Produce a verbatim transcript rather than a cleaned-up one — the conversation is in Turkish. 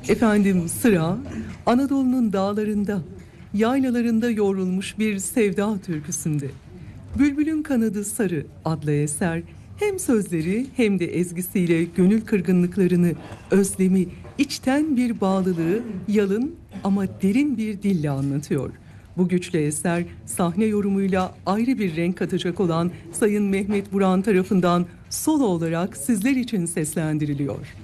Efendim sıra Anadolu'nun dağlarında, yaylalarında yoğrulmuş bir sevda türküsünde. Bülbülün Kanadı Sarı adlı eser hem sözleri hem de ezgisiyle gönül kırgınlıklarını, özlemi, içten bir bağlılığı yalın ama derin bir dille anlatıyor. Bu güçlü eser sahne yorumuyla ayrı bir renk katacak olan Sayın Mehmet Buran tarafından solo olarak sizler için seslendiriliyor.